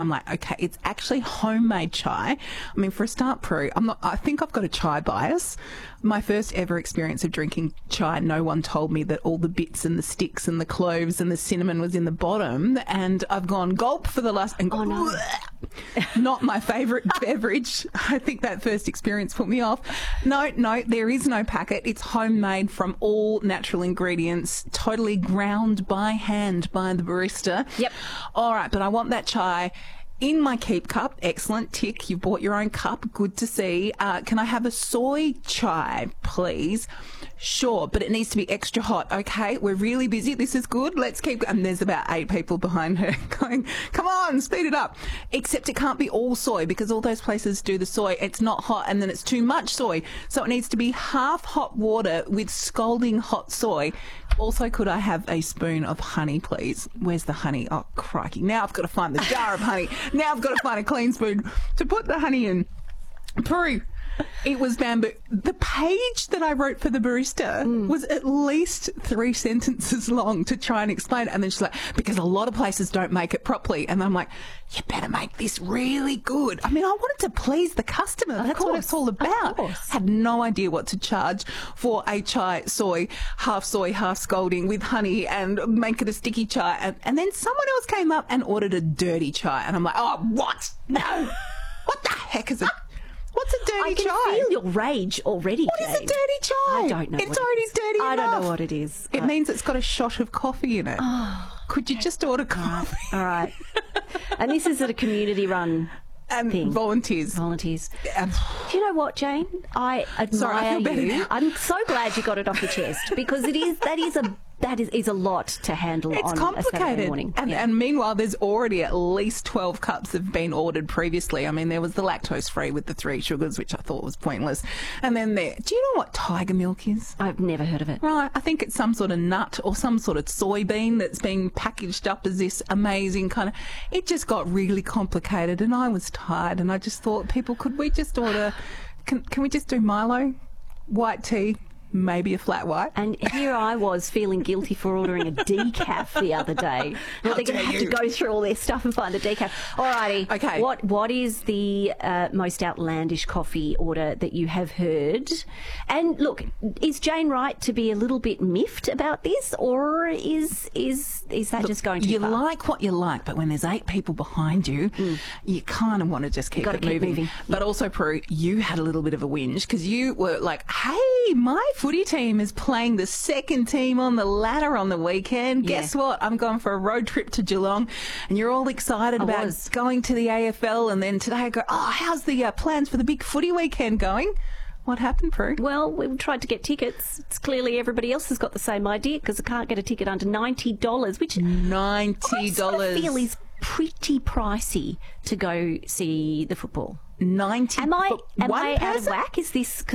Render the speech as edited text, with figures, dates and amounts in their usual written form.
I'm like, okay, it's actually homemade chai. I mean, for a start, Prue, I think I've got a chai bias. My first ever experience of drinking chai, no one told me that all the bits and the sticks and the cloves and the cinnamon was in the bottom, and I've gone gulp for the last... And not my favourite beverage. I think that first experience put me off. No, there is no packet. It's homemade from all natural ingredients, totally ground by hand by the barista. Yep. All right, but I want that chai in my keep cup. Excellent. Tick. You bought your own cup. Good to see. Can I have a soy chai, please? Sure, but it needs to be extra hot. Okay, we're really busy. This is good. Let's keep... And there's about 8 people behind her going, come on, speed it up. Except it can't be all soy, because all those places do the soy. It's not hot, and then it's too much soy. So it needs to be half hot water with scalding hot soy. Also, could I have a spoon of honey, please? Where's the honey? Oh, crikey. Now I've got to find the jar of honey. Now I've got to find a clean spoon to put the honey in. Prue, it was bamboo. The page that I wrote for the barista was at least 3 sentences long to try and explain it. And then she's like, because a lot of places don't make it properly. And I'm like, you better make this really good. I mean, I wanted to please the customer. That's what it's all about. Had no idea what to charge for a chai soy, half scalding with honey and make it a sticky chai. And then someone else came up and ordered a dirty chai. And I'm like, oh, what? No. What the heck is it? What's a dirty chai? I can feel your rage already, What Jane. is a dirty chai? I don't know. It's already dirty enough. I don't know what it is. It means it's got a shot of coffee in it. Could you just order coffee? All right. And this is at a community-run thing. Volunteers. Do you know what, Jane? I admire you. I'm so glad you got it off your chest, because that is a lot to handle on a Saturday morning. And meanwhile, there's already at least 12 cups have been ordered previously. I mean, there was the lactose-free with the 3 sugars, which I thought was pointless. And then do you know what tiger milk is? I've never heard of it. Right. I think it's some sort of nut or some sort of soybean that's being packaged up as this amazing kind of... It just got really complicated, and I was tired, and I just thought, could we just order... Can we just do Milo? White tea? Maybe a flat white. And here I was feeling guilty for ordering a decaf the other day. Well, they're going to have to go through all their stuff and find a decaf. Alrighty. Okay. What is the most outlandish coffee order that you have heard? And look, is Jane right to be a little bit miffed about this, or is that just going too far? You like what you like, but when there's 8 people behind you, you kind of want to just keep it moving. But also, Prue, you had a little bit of a whinge because you were like, hey, my footy team is playing the second team on the ladder on the weekend. Yeah. Guess what? I'm going for a road trip to Geelong, and you're all excited about going to the AFL. And then today I go, oh, how's the plans for the big footy weekend going? What happened, Prue? Well, we tried to get tickets. It's clearly everybody else has got the same idea, because I can't get a ticket under $90, which I sort of feel is pretty pricey to go see the football. 90. Am I out of person? whack? Is this